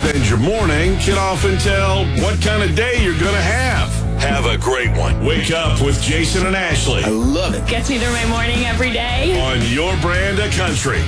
spend your morning can often tell what kind of day you're going to have. Have a great one. Wake up with Jason and Ashley. I love it. Gets me through my morning every day. On your brand of country,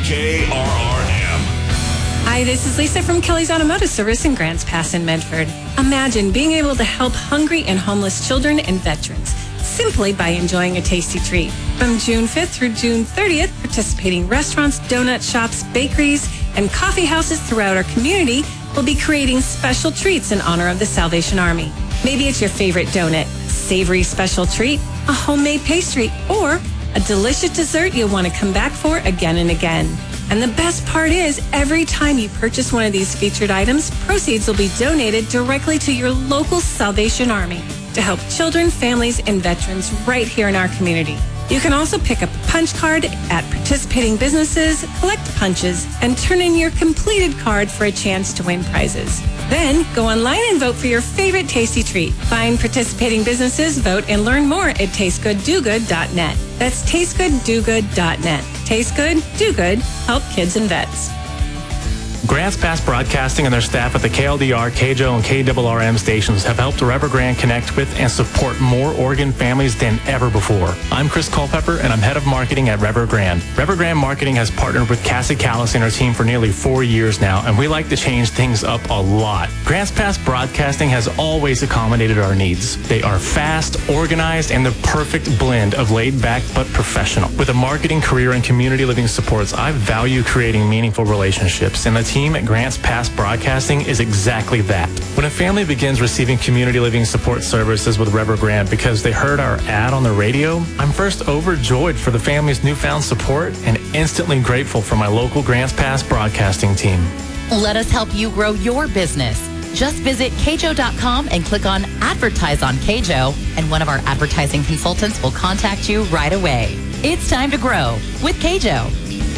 KRRM. Hi, this is Lisa from Kelly's Automotive Service in Grants Pass in Medford. Imagine being able to help hungry and homeless children and veterans simply by enjoying a tasty treat. From June 5th through June 30th, participating restaurants, donut shops, bakeries, and coffee houses throughout our community will be creating special treats in honor of the Salvation Army. Maybe it's your favorite donut, savory special treat, a homemade pastry, or a delicious dessert you'll want to come back for again and again. And the best part is, every time you purchase one of these featured items, proceeds will be donated directly to your local Salvation Army to help children, families, and veterans right here in our community. You can also pick up a punch card at participating businesses, collect punches, and turn in your completed card for a chance to win prizes. Then go online and vote for your favorite tasty treat. Find participating businesses, vote, and learn more at tastegooddogood.net. That's tastegooddogood.net. Taste good, do good, help kids and vets. Grants Pass Broadcasting and their staff at the KLDR, KJO, and KRRM stations have helped Reverend Grand connect with and support more Oregon families than ever before. I'm Chris Culpepper, and I'm head of marketing at Reverend Grand. Reverend Grand Marketing has partnered with Cassie Callis and her team for nearly 4 years now, and we like to change things up a lot. Grants Pass Broadcasting has always accommodated our needs. They are fast, organized, and the perfect blend of laid back but professional. With a marketing career and community living supports, I value creating meaningful relationships, and the team at Grants Pass Broadcasting is exactly that. When a family begins receiving community living support services with Reverend Grand because they heard our ad on the radio, I'm first overjoyed for the family's newfound support and instantly grateful for my local Grants Pass Broadcasting team. Let us help you grow your business. Just visit kjo.com and click on Advertise on KJO, and one of our advertising consultants will contact you right away. It's time to grow with KJO.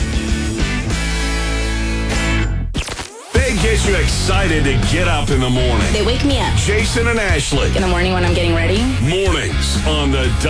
They get you excited to get up in the morning. They wake me up Jason and Ashley. in the morning when I'm getting ready. Mornings on the